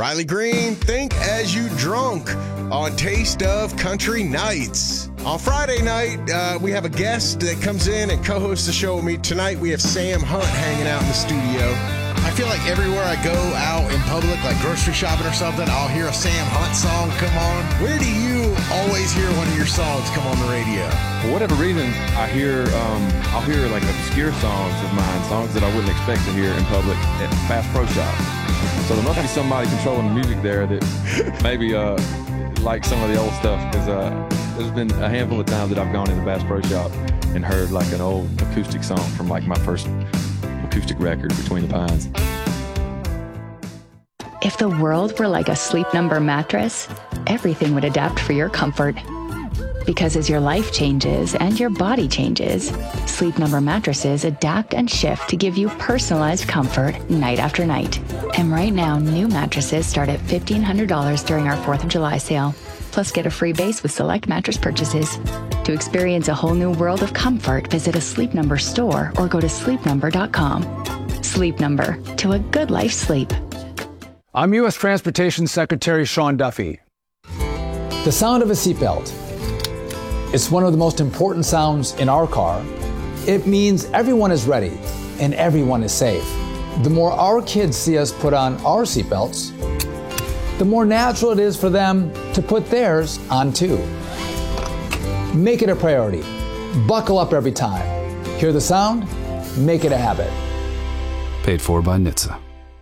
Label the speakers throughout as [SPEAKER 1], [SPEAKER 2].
[SPEAKER 1] Riley Green, Think As You Drunk on Taste of Country Nights. On Friday night, we have a guest that comes in and co-hosts the show with me. Tonight, we have Sam Hunt hanging out in the studio.
[SPEAKER 2] I feel like everywhere I go out in public, like grocery shopping or something, I'll hear a Sam Hunt song come on. Where do you always hear one of your songs come on the radio?
[SPEAKER 3] For whatever reason, I'll hear like obscure songs of mine, songs that I wouldn't expect to hear in public at Bass Pro Shops. So there must be somebody controlling the music there that maybe like some of the old stuff, because there's been a handful of times that I've gone in the Bass Pro Shop and heard like an old acoustic song from like my first acoustic record, Between the Pines.
[SPEAKER 4] If the world were like a Sleep Number mattress, everything would adapt for your comfort. Because as your life changes and your body changes, Sleep Number mattresses adapt and shift to give you personalized comfort night after night. And right now, new mattresses start at $1,500 during our 4th of July sale. Plus, get a free base with select mattress purchases. To experience a whole new world of comfort, visit a Sleep Number store or go to sleepnumber.com. Sleep Number, to a good life sleep.
[SPEAKER 5] I'm U.S. Transportation Secretary Sean Duffy.
[SPEAKER 6] The sound of a seatbelt. It's one of the most important sounds in our car. It means everyone is ready and everyone is safe. The more our kids see us put on our seatbelts, the more natural it is for them to put theirs on too. Make it a priority. Buckle up every time. Hear the sound? Make it a habit.
[SPEAKER 7] Paid for by NHTSA.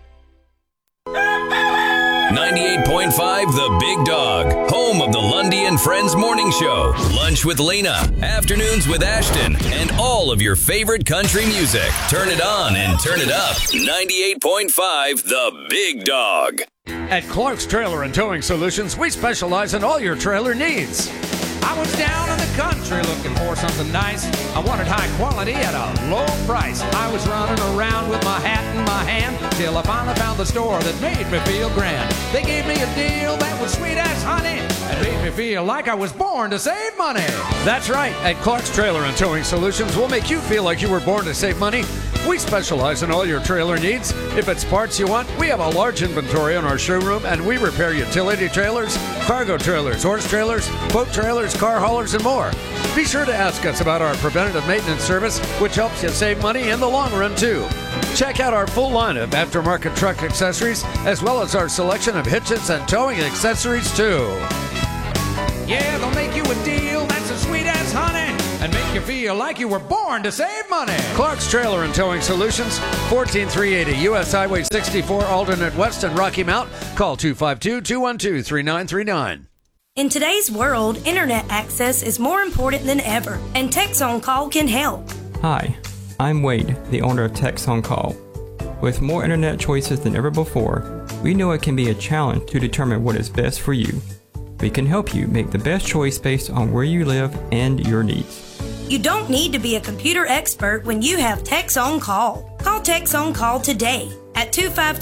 [SPEAKER 8] 98.5 The Big Dog, home of the Lundy and Friends Morning Show, Lunch with Lena, Afternoons with Ashton, and all of your favorite country music. Turn it on and turn it up. 98.5 The Big Dog.
[SPEAKER 9] At Clark's Trailer and Towing Solutions, we specialize in all your trailer needs. I was down in the country looking for something nice. I wanted high quality at a low price. I was running around with my hat in my hand till I finally found the store that made me feel grand. They gave me a deal that was sweet as honey and made me feel like I was born to save money. That's right. At Clark's Trailer and Towing Solutions, we'll make you feel like you were born to save money. We specialize in all your trailer needs. If it's parts you want, we have a large inventory in our showroom, and we repair utility trailers, cargo trailers, horse trailers, boat trailers, car haulers, and more. Be sure to ask us about our preventative maintenance service, which helps you save money in the long run, too. Check out our full line of aftermarket truck accessories, as well as our selection of hitches and towing accessories, too. Yeah, they'll make you a deal that's as sweet as honey and make you feel like you were born to save money. Clark's Trailer and Towing Solutions, 14380 U.S. Highway 64, Alternate West and Rocky Mount. Call 252-212-3939.
[SPEAKER 10] In today's world, internet access is more important than ever, and Text On Call can help.
[SPEAKER 11] Hi, I'm Wade, the owner of Text On Call. With more internet choices than ever before, we know it can be a challenge to determine what is best for you. We can help you make the best choice based on where you live and your needs.
[SPEAKER 10] You don't need to be a computer expert when you have Text On Call. Call Text On Call today at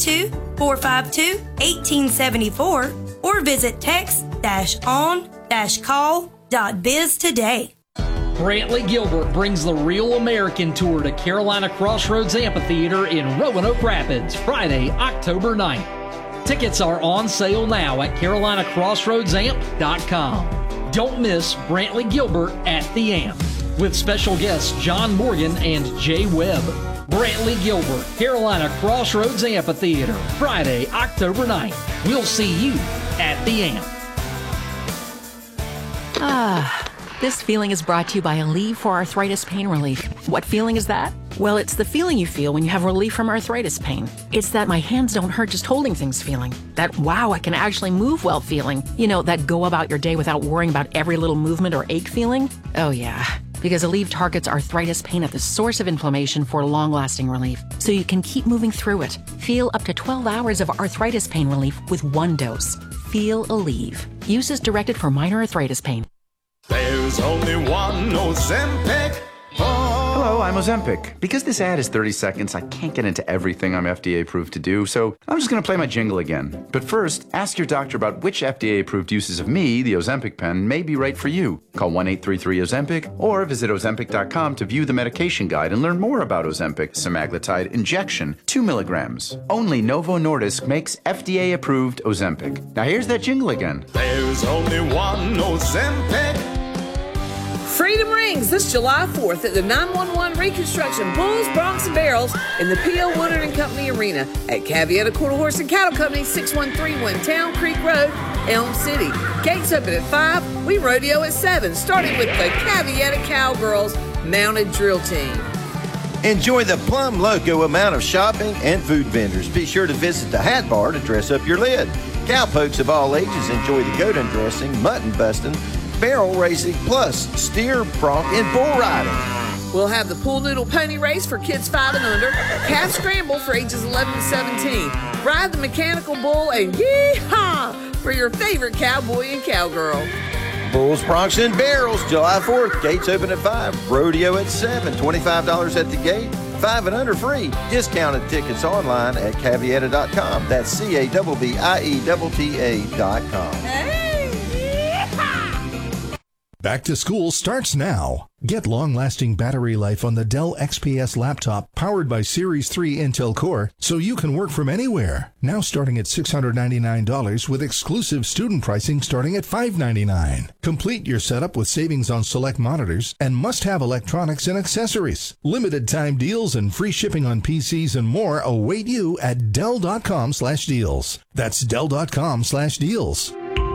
[SPEAKER 10] 252-452-1874 or visit text-on-call.biz today.
[SPEAKER 12] Brantley Gilbert brings the Real American Tour to Carolina Crossroads Amphitheater in Roanoke Rapids, Friday, October 9th. Tickets are on sale now at carolinacrossroadsamp.com. Don't miss Brantley Gilbert at the Amp, with special guests John Morgan and Jay Webb. Brantley Gilbert, Carolina Crossroads Amphitheater, Friday, October 9th. We'll see you at the Amp.
[SPEAKER 13] This feeling is brought to you by Aleve for Arthritis Pain Relief. What feeling is that? Well, it's the feeling you feel when you have relief from arthritis pain. It's that my hands don't hurt just holding things feeling. That wow, I can actually move well feeling. You know, that go about your day without worrying about every little movement or ache feeling. Oh yeah, because Aleve targets arthritis pain at the source of inflammation for long-lasting relief, so you can keep moving through it. Feel up to 12 hours of arthritis pain relief with one dose. Feel Aleve. Use as directed for minor arthritis pain.
[SPEAKER 14] There's only one Ozempic.
[SPEAKER 15] Hello,
[SPEAKER 14] Hello, I'm Ozempic. Because this ad is 30 seconds, I can't get into everything I'm FDA approved to do, so I'm just going to play my jingle again. But first, ask your doctor about which FDA approved uses of me, the Ozempic pen, may be right for you. Call 1-833-OZEMPIC or visit Ozempic.com to view the medication guide and learn more about Ozempic semaglutide injection, 2 milligrams. Only Novo Nordisk makes FDA approved Ozempic. Now here's that jingle again.
[SPEAKER 15] There's only one Ozempic.
[SPEAKER 16] Freedom rings this July 4th at the 911 Reconstruction Bulls, Bronx, and Barrels in the P.O. Woodard & Company Arena at Cavietta Quarter Horse and Cattle Company, 6131 Town Creek Road, Elm City. Gates open at 5. We rodeo at 7, starting with the Cavietta Cowgirls Mounted Drill Team.
[SPEAKER 17] Enjoy the Plum Loco amount of shopping and food vendors. Be sure to visit the Hat Bar to dress up your lid. Cowpokes of all ages enjoy the goat undressing, mutton busting, barrel racing, plus steer, bronc, and bull riding.
[SPEAKER 16] We'll have the pool noodle pony race for kids 5 and under, calf scramble for ages 11 to 17, ride the mechanical bull, and yee-haw for your favorite cowboy and cowgirl.
[SPEAKER 17] Bulls, Bronx, and Barrels, July 4th. Gates open at 5. Rodeo at 7. $25 at the gate. 5 and under free. Discounted tickets online at Cavietta.com. That's CAVIETTA.com.
[SPEAKER 16] Hey!
[SPEAKER 18] Back to school starts now. Get long-lasting battery life on the Dell XPS laptop powered by Series 3 Intel Core so you can work from anywhere. Now starting at $699 with exclusive student pricing starting at $599. Complete your setup with savings on select monitors and must-have electronics and accessories. Limited time deals and free shipping on PCs and more await you at Dell.com/deals. That's Dell.com/deals.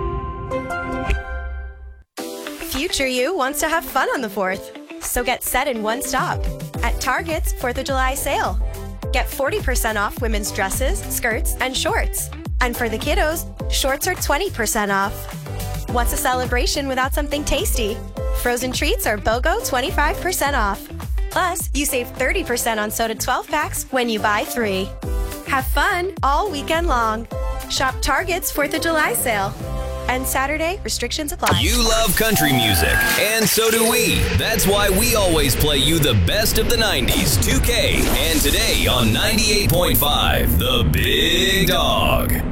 [SPEAKER 19] Future you wants to have fun on the 4th, so get set in one stop at Target's 4th of July sale. Get 40% off women's dresses, skirts, and shorts. And for the kiddos, shorts are 20% off. What's a celebration without something tasty? Frozen treats are BOGO 25% off. Plus, you save 30% on soda 12 packs when you buy 3. Have fun all weekend long. Shop Target's 4th of July sale. And Saturday, restrictions apply.
[SPEAKER 8] You love country music, and so do we. That's why we always play you the best of the 90s, 2K, and today on 98.5, The Big Dog.